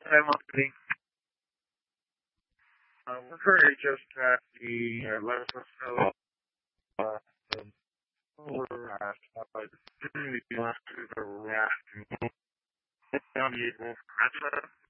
Anthony. We're currently just at the let us know the solar doing the last two that we're asking down the April.